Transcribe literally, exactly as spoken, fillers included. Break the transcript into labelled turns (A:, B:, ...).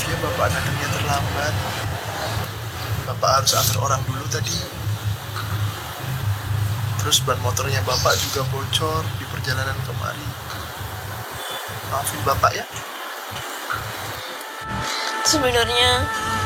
A: ya Bapak datangnya terlambat. Bapak harus antar orang dulu tadi. Terus ban motornya Bapak juga bocor di perjalanan kemari. Maafin Bapak ya.
B: Sebenarnya